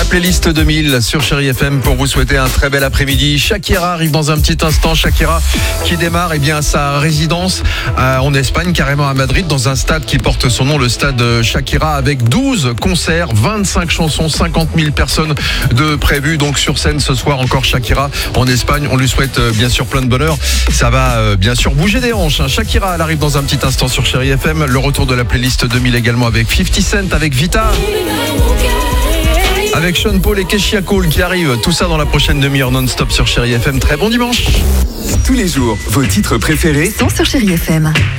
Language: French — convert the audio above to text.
playlist 2000 sur Chéri FM pour vous souhaiter un très bel après-midi. Shakira arrive dans un petit instant. Shakira qui démarre sa résidence en Espagne, carrément à Madrid, dans un stade qui porte son nom, le stade Shakira, avec 12 concerts, 25 chansons, 50 000 personnes de prévues. Donc sur scène ce soir encore Shakira en Espagne. On lui souhaite bien sûr plein de bonheur. Ça va bien sûr bouger des hanches. Shakira, elle arrive dans un petit instant sur Chéri FM. Le retour de la playlist 2000 également avec 50 Cent, avec Vita, avec Sean Paul et Keshia Cole qui arrivent. Tout ça dans la prochaine demi-heure non-stop sur Chéri FM. Très bon dimanche. Tous les jours, vos titres préférés sont sur Chéri FM.